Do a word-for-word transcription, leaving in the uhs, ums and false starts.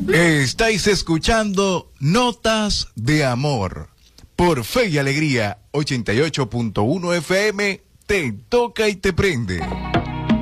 Estáis escuchando Notas de Amor por Fe y Alegría ochenta y ocho punto uno F M. Te toca y te prende.